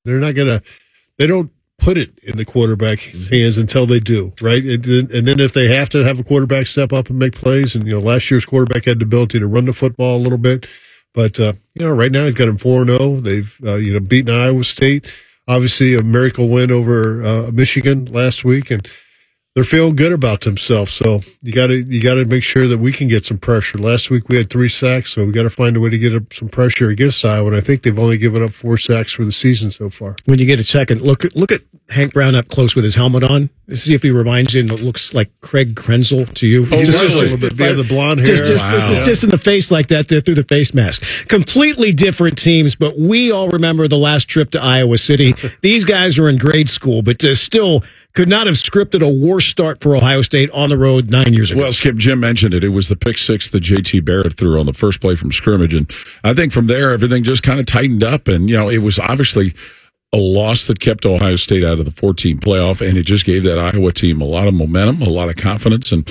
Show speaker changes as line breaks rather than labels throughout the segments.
They're not going to – they don't put it in the quarterback's hands until they do, right? And then if they have to have a quarterback step up and make plays, and, last year's quarterback had the ability to run the football a little bit. But, right now he's got him 4-0. They've, beaten Iowa State. Obviously a miracle win over Michigan last week, and they're feeling good about themselves. So you got to make sure that we can get some pressure. Last week we had 3 sacks, so we got to find a way to get some pressure against Iowa. And I think they've only given up 4 sacks for the season so far.
When you get a second, look at Hank Brown up close with his helmet on. See if he reminds you and it looks like Craig Krenzel to you.
Oh, just a little bit. Yeah, the blonde hair.
Just in the face like that through the face mask. Completely different teams, but we all remember the last trip to Iowa City. These guys are in grade school, but still could not have scripted a worse start for Ohio State on the road 9 years ago.
Well, Skip, Jim mentioned it. It was the pick six that J.T. Barrett threw on the first play from scrimmage. And I think from there, everything just kind of tightened up. And, it was obviously a loss that kept Ohio State out of the 14 playoff. And it just gave that Iowa team a lot of momentum, a lot of confidence. And,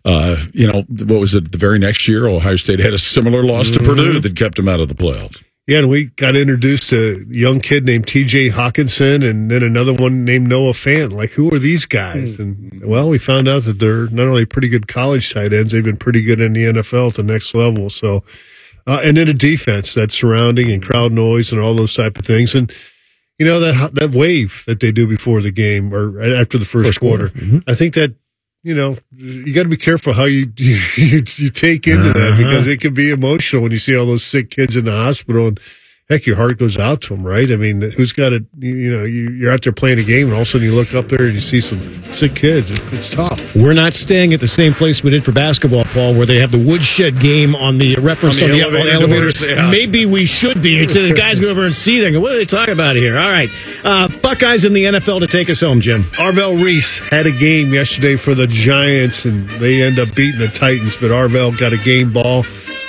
what was it? The very next year, Ohio State had a similar loss to Purdue that kept them out of the playoffs.
Yeah, and we got introduced to a young kid named T.J. Hawkinson and then another one named Noah Fant. Like, who are these guys? And, we found out that they're not only pretty good college tight ends, they've been pretty good in the NFL at the next level. So, and then a defense that's surrounding and crowd noise and all those type of things. And, that wave that they do before the game or after the first quarter, I think that, you got to be careful how you take into that because it can be emotional when you see all those sick kids in the hospital and heck, your heart goes out to them, right? I mean, who's got it? You're out there playing a game and all of a sudden you look up there and you see some sick kids. It's tough.
We're not staying at the same place we did for basketball, Paul, where they have the woodshed game on the reference on the elevators. Yeah. Maybe we should be. It's the guys go over and see them. What are they talking about here? All right. Buckeyes in the NFL to take us home, Jim.
Arvell Reese had a game yesterday for the Giants, and they end up beating the Titans, but Arvell got a game ball.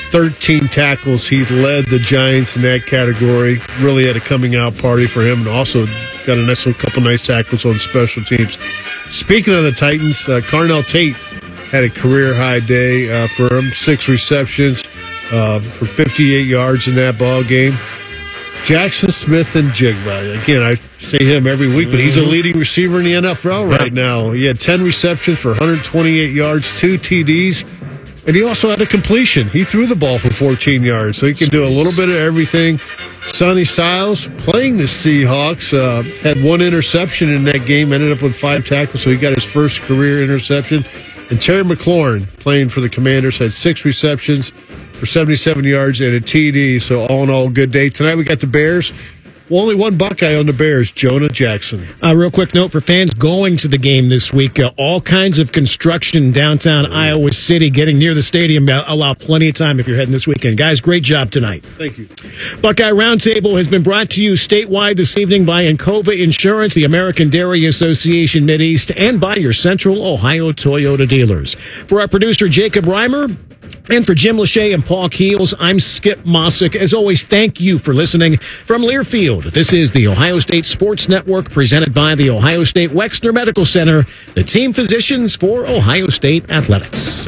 13 tackles. He led the Giants in that category. Really had a coming out party for him and also got a couple nice tackles on special teams. Speaking of the Titans, Carnell Tate had a career high day for him. 6 receptions for 58 yards in that ball game. Jackson Smith-Njigba. Again, I say him every week, but he's a leading receiver in the NFL right now. He had 10 receptions for 128 yards, 2 TDs. And he also had a completion. He threw the ball for 14 yards, so he can do a little bit of everything. Sonny Styles, playing the Seahawks, had 1 interception in that game, ended up with 5 tackles, so he got his first career interception. And Terry McLaurin, playing for the Commanders, had 6 receptions for 77 yards and a TD, so all in all, good day. Tonight we got the Bears. Well, only one Buckeye on the Bears, Jonah Jackson.
Real quick note for fans going to the game this week. All kinds of construction downtown Iowa City, getting near the stadium. Allow plenty of time if you're heading this weekend. Guys, great job tonight.
Thank you.
Buckeye Roundtable has been brought to you statewide this evening by Encova Insurance, the American Dairy Association Mideast, and by your Central Ohio Toyota dealers. For our producer, Jacob Reimer, and for Jim Lachey and Paul Keels, I'm Skip Mossick. As always, thank you for listening. From Learfield, this is the Ohio State Sports Network, presented by the Ohio State Wexner Medical Center, the team physicians for Ohio State Athletics.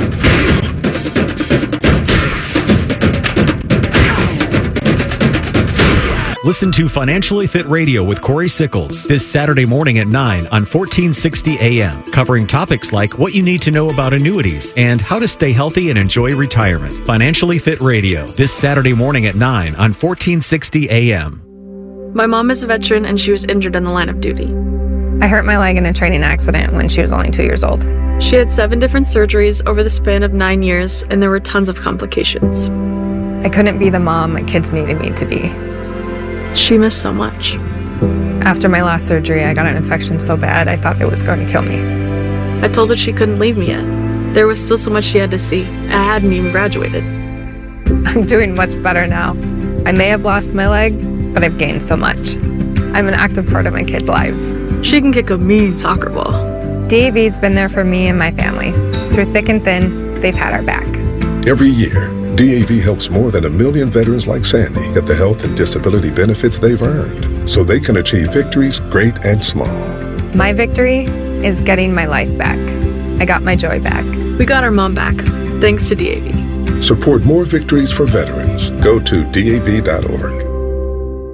Listen to Financially Fit Radio with Corey Sickles this Saturday morning at 9 on 1460 AM, covering topics like what you need to know about annuities and how to stay healthy and enjoy retirement. Financially Fit Radio this Saturday morning at 9 on 1460 AM.
My mom is a veteran and she was injured in the line of duty.
I hurt my leg in a training accident when she was only 2 years old.
She had 7 different surgeries over the span of 9 years, and there were tons of complications.
I couldn't be the mom my kids needed me to be.
She missed so much.
After my last surgery, I got an infection so bad I thought it was going to kill me.
I told her she couldn't leave me yet. There was still so much she had to see. I hadn't even graduated.
I'm doing much better now. I may have lost my leg, but I've gained so much. I'm an active part of my kids' lives.
She can kick a mean soccer ball.
DAV's been there for me and my family. Through thick and thin, they've had our back.
Every year, DAV helps more than 1 million veterans like Sandy get the health and disability benefits they've earned so they can achieve victories great and small.
My victory is getting my life back. I got my joy back.
We got our mom back, thanks to DAV.
Support more victories for veterans. Go to DAV.org.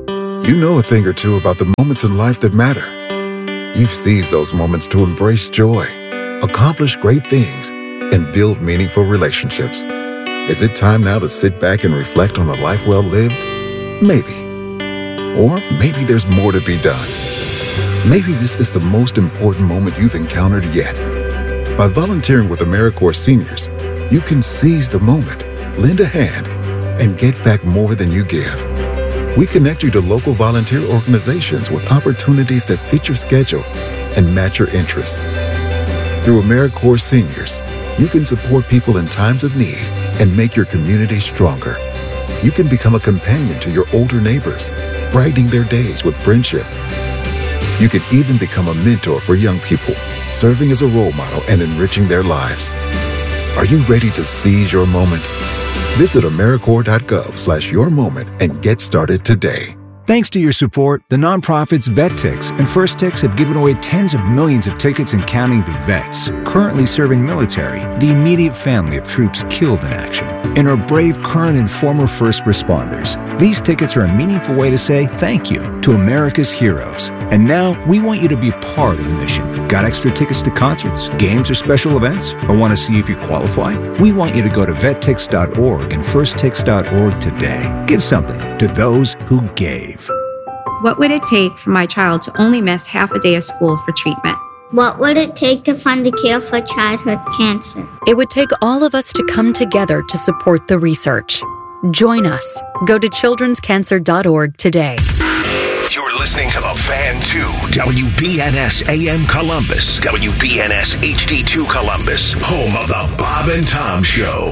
You know a thing or two about the moments in life that matter. You've seized those moments to embrace joy, accomplish great things, and build meaningful relationships. Is it time now to sit back and reflect on a life well lived? Maybe. Or maybe there's more to be done. Maybe this is the most important moment you've encountered yet. By volunteering with AmeriCorps Seniors, you can seize the moment, lend a hand, and get back more than you give. We connect you to local volunteer organizations with opportunities that fit your schedule and match your interests. Through AmeriCorps Seniors, you can support people in times of need and make your community stronger. You can become a companion to your older neighbors, brightening their days with friendship. You can even become a mentor for young people, serving as a role model and enriching their lives. Are you ready to seize your moment? Visit AmeriCorps.gov/yourmoment and get started today.
Thanks to your support, the nonprofits VetTix and FirstTix have given away tens of millions of tickets and counting to vets currently serving military, the immediate family of troops killed in action, and our brave current and former first responders. These tickets are a meaningful way to say thank you to America's heroes. And now we want you to be part of the mission. Got extra tickets to concerts, games, or special events? Or want to see if you qualify? We want you to go to vettix.org and firsttix.org today. Give something to those who gave.
What would it take for my child to only miss half a day of school for treatment?
What would it take to fund a cure for childhood cancer?
It would take all of us to come together to support the research. Join us. Go to childrenscancer.org today.
You're listening to The Fan 2, WBNS AM Columbus, WBNS HD2 Columbus, home of the Bob and Tom Show.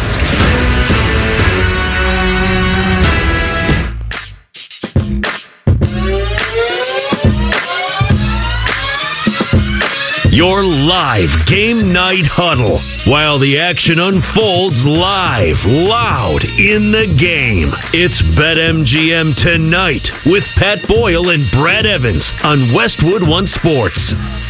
Your live game night huddle while the action unfolds live, loud in the game. It's BetMGM Tonight with Pat Boyle and Brad Evans on Westwood One Sports.